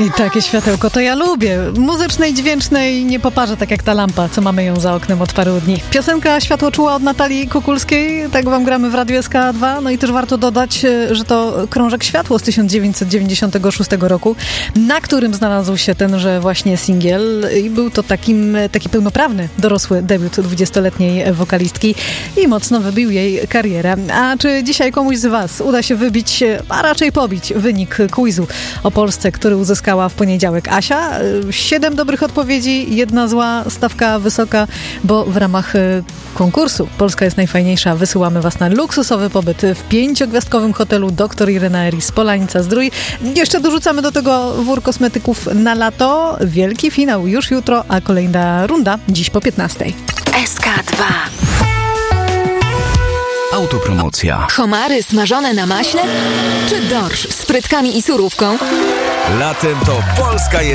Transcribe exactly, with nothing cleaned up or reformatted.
I takie światełko to ja lubię. Muzycznej, dźwięcznej, nie poparzę tak jak ta lampa, co mamy ją za oknem od paru dni. Piosenka Światło czuła od Natalii Kukulskiej, tak wam gramy w Radiu S K dwa. No i też warto dodać, że to Krążek Światło z tysiąc dziewięćset dziewięćdziesiątego szóstego roku, na którym znalazł się tenże właśnie singiel i był to takim, taki pełnoprawny, dorosły debiut dwudziestoletniej wokalistki i mocno wybił jej karierę. A czy dzisiaj komuś z was uda się wybić, a raczej pobić wynik quizu o Polsce, który uzyskała w poniedziałek Asia? Siedem dobrych odpowiedzi, jedna zła, stawka wysoka, bo w ramach konkursu Polska jest najfajniejsza wysyłamy was na luksusowy pobyt w pięciogwiazdkowym hotelu Doktor Irena Eris Polanica-Zdrój. Jeszcze dorzucamy do tego wór kosmetyków na lato. Wielki finał już jutro, a kolejna runda dziś po piętnastej. S K dwa. Autopromocja. Homary smażone na maśle? Czy dorsz z frytkami i surówką? Latem to Polska jest